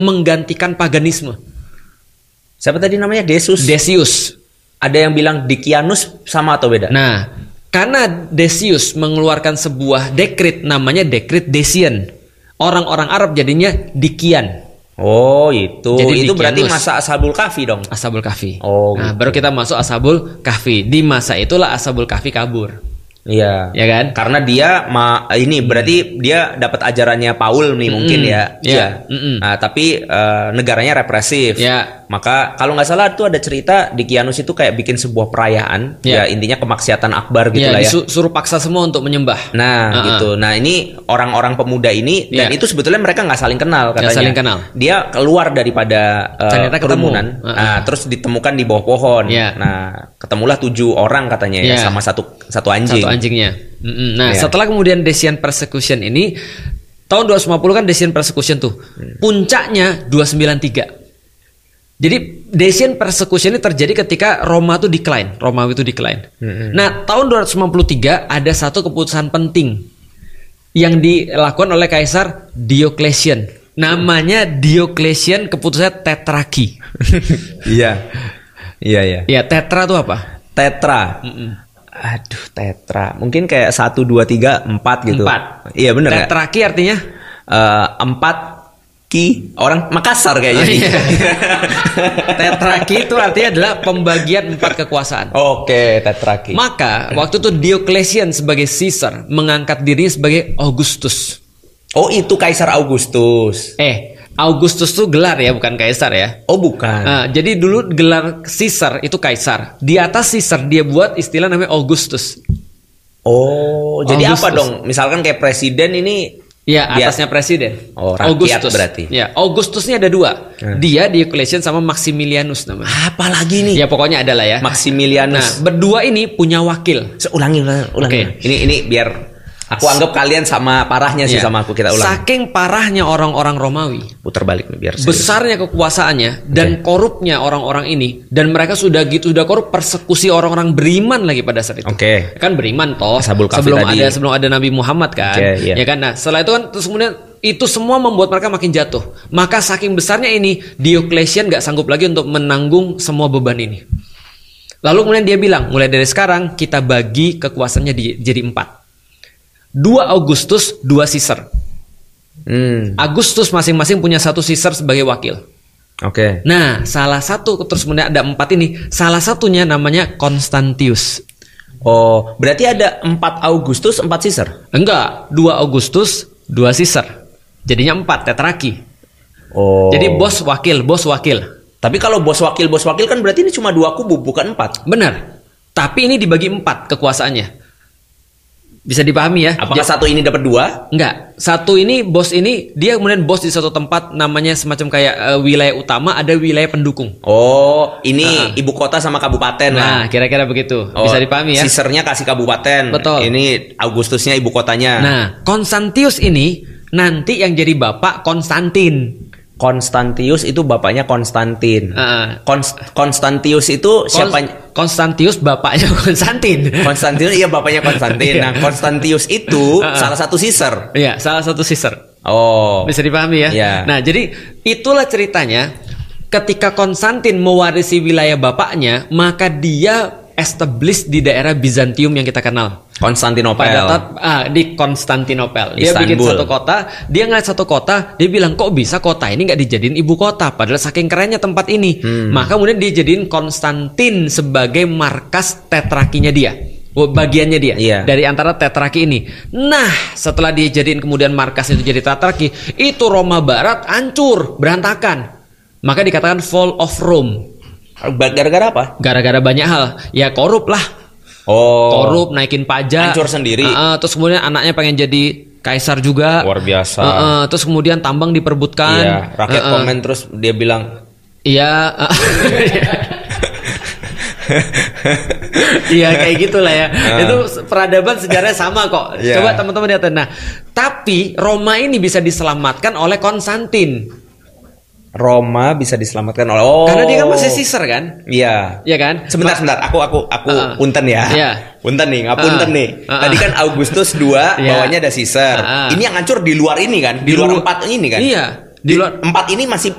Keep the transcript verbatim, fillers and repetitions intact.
menggantikan paganisme. Siapa tadi namanya? Decius. Decius. Ada yang bilang Decianus sama atau beda? Nah, karena Decius mengeluarkan sebuah dekret namanya dekret Decian. Orang-orang Arab jadinya Dikian. Oh, itu. Jadi itu berarti Dikianus. masa Ashabul Kahfi dong. Ashabul Kahfi. Oh, nah, gitu. baru kita masuk Ashabul Kahfi. Di masa itulah Ashabul Kahfi kabur. Iya. Ya kan? Karena dia ma ini berarti dia dapat ajarannya Paul nih mungkin Mm-mm. ya. Iya. Iya. Mm-mm. Nah, tapi eh, negaranya represif. Ya. Maka kalau nggak salah tuh ada cerita Decianus itu kayak bikin sebuah perayaan. Ya. Ya, intinya kemaksiatan akbar gitu Ya, lah ya. disuruh paksa semua untuk menyembah. Nah, Uh-uh. gitu. Nah, ini orang-orang pemuda ini dan Ya. itu sebetulnya mereka nggak saling kenal katanya. Nggak saling kenal. Dia keluar daripada uh, Ternyata ketemu. kerumunan. Uh-uh. Nah, terus ditemukan di bawah pohon. Ya. Nah, ketemulah tujuh orang katanya ya Ya. sama satu satu anjing. Satu anjingnya. Mm-mm. Nah, Ya. setelah kemudian Decian Persecution ini tahun dua ratus lima puluh kan Decian Persecution tuh. Puncaknya dua ratus sembilan puluh tiga. Jadi Decian Persecution ini terjadi ketika Roma tuh decline, Romawi itu decline. Mm-hmm. Nah, tahun dua ratus lima puluh tiga ada satu keputusan penting yang dilakukan oleh Kaisar Diocletian. Namanya Diocletian, keputusannya tetrarki. Iya. Iya, iya. Ya, tetra tuh apa? Tetra. Mm-mm. Aduh, tetra. Mungkin kayak satu, dua, tiga, empat gitu. Empat. Iya, bener nggak? Tetrarki artinya? Eh, empat ki. Orang Makassar kayaknya. Oh, iya. Tetrarki itu artinya adalah pembagian empat kekuasaan. Oke, tetrarki. Maka waktu itu Diocletian sebagai Caesar mengangkat dirinya sebagai Augustus. Oh, itu Kaisar Augustus. Eh, Augustus tuh gelar ya, bukan kaisar ya. Oh, bukan. Nah, jadi dulu gelar Caesar itu kaisar. Di atas Caesar dia buat istilah namanya Augustus. Oh, jadi Augustus. apa dong? Misalkan kayak presiden ini. Ya, Dia- atasnya presiden. Oh, rakyat berarti. Ya, Augustusnya ada dua. Hmm. Dia Diocletian sama Maximilianus namanya. Apa lagi nih? Ya pokoknya adalah ya. Nah, Maximilianus. berdua ini punya wakil. Se- ulangi, ulangi, ulangi. Oke. Ini ini biar aku anggap kalian sama parahnya sih Ya. sama aku, kita ulang. Saking parahnya orang-orang Romawi, Putar balik nih biar serius. besarnya kekuasaannya dan korupnya orang-orang ini, dan mereka sudah gitu sudah korup, persekusi orang-orang beriman lagi pada saat itu. Oke. Kan beriman toh. Ashabul Kahfi sebelum tadi. ada sebelum ada Nabi Muhammad kan. Oke, iya. Ya kan. Nah, setelah itu kan terus kemudian itu semua membuat mereka makin jatuh. Maka saking besarnya ini, Diocletian gak sanggup lagi untuk menanggung semua beban ini. Lalu kemudian dia bilang, mulai dari sekarang kita bagi kekuasaannya di, jadi empat. Dua Augustus, dua Caesar. Hmm. Agustus masing-masing punya satu Caesar sebagai wakil. Oke. Nah, salah satu, terus kemudian ada empat ini. Salah satunya namanya Constantius. Oh, berarti ada empat Agustus, empat Caesar. Enggak, dua Agustus, dua Caesar. Jadinya empat, tetrarki. Oh. Jadi bos wakil, bos wakil. Tapi kalau bos wakil, bos wakil kan berarti ini cuma dua kubu, bukan empat. Benar. Tapi ini dibagi empat kekuasaannya. Bisa dipahami ya? Apakah Ja- satu ini dapat dua? Enggak. Satu ini, bos ini, dia kemudian bos di satu tempat, namanya semacam kayak eh, wilayah utama, ada wilayah pendukung. Oh, ini Ah. ibu kota sama kabupaten lah. Nah, kira-kira begitu. Oh, Bisa dipahami ya? Caesarnya kasih kabupaten. Betul. Ini Augustusnya ibu kotanya. Nah, Constantius ini nanti yang jadi bapak Konstantin. Konstantius itu bapaknya Konstantin. Ah. Kons- Konstantius itu siapa? Kons- Konstantius bapaknya Konstantin. Konstantius iya bapaknya Konstantin. Nah, Konstantius itu Ah, ah. salah satu Caesar. Iya, salah satu Caesar. Oh. Bisa dipahami ya? Iya. Nah, jadi itulah ceritanya. Ketika Konstantin mewarisi wilayah bapaknya, maka dia establish di daerah Bizantium yang kita kenal. Konstantinopel. Pada saat ah, di Konstantinopel, dia Istanbul. bikin satu kota, dia ngeliat satu kota, dia bilang kok bisa kota ini nggak dijadiin ibu kota, padahal saking kerennya tempat ini. Hmm. Maka kemudian dia jadiin Konstantin sebagai markas tetrarkinya dia, bagiannya dia Iya. dari antara tetrarki ini. Nah, setelah dia jadiin kemudian markas itu jadi tetrarki, itu Roma Barat hancur, berantakan. Maka dikatakan fall of Rome. Gara-gara apa? Gara-gara banyak hal, ya korup lah. Oh. Korup, naikin pajak, Hancur sendiri. Uh, uh, terus kemudian anaknya pengen jadi kaisar juga. Luar biasa. Uh, uh, terus kemudian tambang diperbutkan. Iya, rakyat Uh, uh. komen terus dia bilang, Iya. uh, Iya kayak gitulah ya. Itu peradaban sejarahnya sama kok. Iya. Coba teman-teman lihat. Nah, tapi Roma ini bisa diselamatkan oleh Konstantin. Roma bisa diselamatkan oleh oh. Karena dia kan masih Caesar kan? Iya. Iya kan? Sebentar, sebentar. Aku, aku, aku Uh-uh. punten ya. Iya. Punten nih, ngapunten Uh-uh. nih. Uh-uh. Tadi kan Augustus dua, Iya. bawahnya ada Caesar. Uh-uh. Ini yang hancur di luar ini kan, di, luar empat ini kan. Iya. Di luar empat ini masih